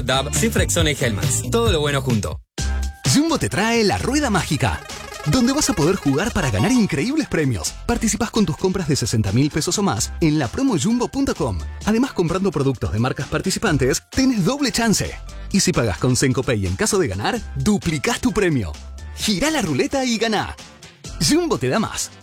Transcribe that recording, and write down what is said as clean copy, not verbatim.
DAB, Cifrexona y Helmans. Todo lo bueno junto. Jumbo te trae la Rueda Mágica, donde vas a poder jugar para ganar increíbles premios. Participás con tus compras de 60.000 pesos o más en la promojumbo.com. Además, comprando productos de marcas participantes, tenés doble chance. Y si pagas con Sencopay en caso de ganar, duplicás tu premio. Girá la ruleta y ganá. Jumbo te da más.